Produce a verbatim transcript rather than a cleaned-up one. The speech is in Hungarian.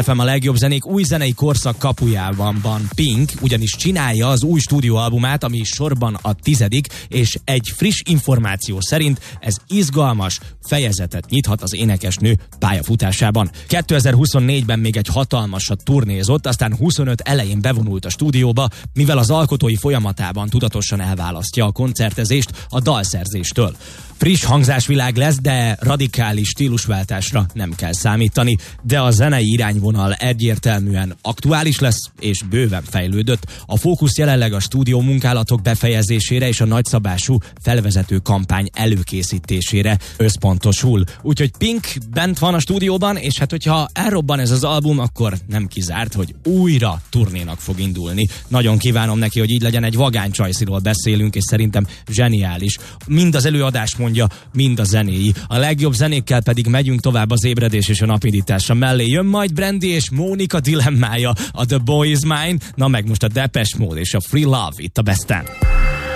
ef em a legjobb zenék új zenei korszak kapujában van Pink, ugyanis csinálja az új stúdióalbumát, ami sorban a tizedik, és egy friss információ szerint ez izgalmas fejezetet nyithat az énekesnő pályafutásában. kétezer-huszonnégyben még egy hatalmasat turnézott, aztán huszonöt elején bevonult a stúdióba, mivel az alkotói folyamatában tudatosan elválasztja a koncertezést a dalszerzéstől. Friss hangzásvilág lesz, de radikális stílusváltásra nem kell számítani, de a zenei irányvonal egyértelműen aktuális lesz és bőven fejlődött. A fókusz jelenleg a stúdió munkálatok befejezésére és a nagyszabású felvezető kampány előkészítésére összpontosul. Úgyhogy Pink bent van a stúdióban, és hát hogyha elrobban ez az album, akkor nem kizárt, hogy újra turnénak fog indulni. Nagyon kívánom neki, hogy így legyen, egy vagány csajsziról beszélünk, és szerintem zseniális. Mind az előadás mondja, mind a zenéi. A legjobb zenékkel pedig megyünk tovább az ébredés és a napindítása mellé. Jön majd Brandy és Mónika dilemmája, a The Boy Is Mine, na meg most a Depeche Mode és a Free Love itt a Besten.